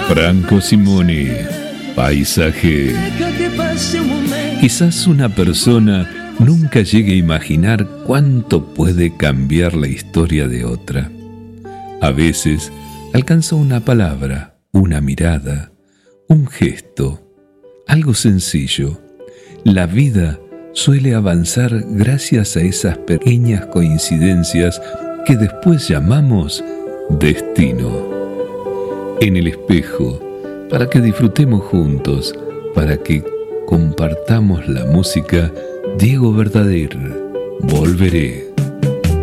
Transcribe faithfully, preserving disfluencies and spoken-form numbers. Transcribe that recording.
Franco Simone, Paisaje. Quizás una persona nunca llegue a imaginar cuánto puede cambiar la historia de otra. A veces alcanza una palabra, una mirada, un gesto, algo sencillo. La vida suele avanzar gracias a esas pequeñas coincidencias que después llamamos destino. En el espejo, para que disfrutemos juntos, para que compartamos la música, Diego Verdader, Volveré.